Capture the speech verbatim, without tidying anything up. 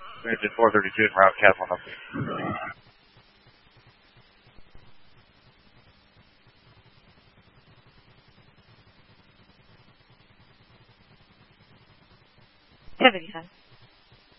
Engine four thirty-two en route, Cap one update. seventy-five.